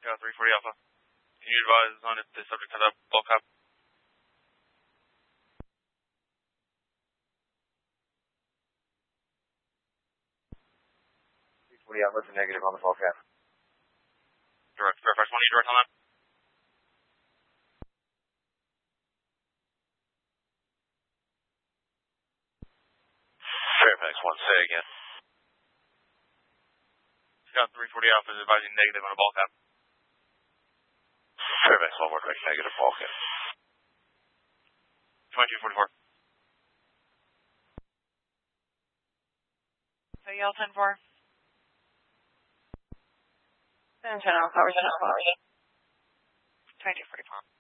Yeah, 340 Alpha. Can you advise on if the subject had a bulk cap? Alpha, it's a negative on the bulk cap. Direct. Fairfax 1, you direct on that? Fairfax 1, say again. Scott 340 Alpha is advising negative on a bulk cap. Fairfax 1, we're direct negative bulk cap. 2244. So Yale 10-4. 10-10 Alpha, 2244.